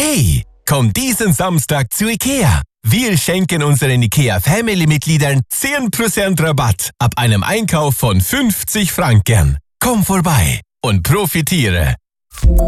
Hey, komm diesen Samstag zu IKEA. Wir schenken unseren IKEA-Family-Mitgliedern 10% Rabatt ab einem Einkauf von 50 Franken. Komm vorbei und profitiere.